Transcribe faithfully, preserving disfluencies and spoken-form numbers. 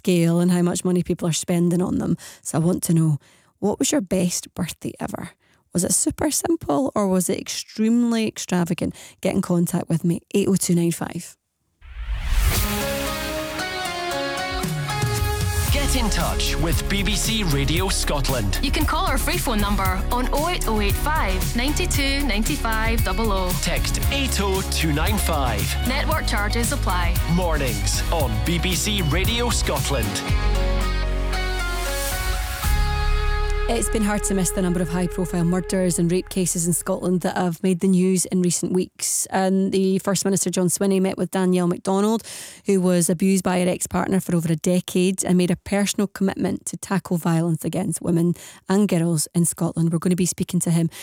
scale and how much money people are spending on them. So I want to know, what was your best birthday ever? Was it super simple or was it extremely extravagant? Get in contact with me, eight oh two nine five. Get in touch with B B C Radio Scotland. You can call our free phone number on oh eight oh eight five, nine two, nine five double oh. Text eight oh two nine five. Network charges apply. Mornings on B B C Radio Scotland. It's been hard to miss the number of high-profile murders and rape cases in Scotland that have made the news in recent weeks. And the First Minister, John Swinney, met with Danielle MacDonald, who was abused by her ex-partner for over a decade, and made a personal commitment to tackle violence against women and girls in Scotland. We're going to be speaking to him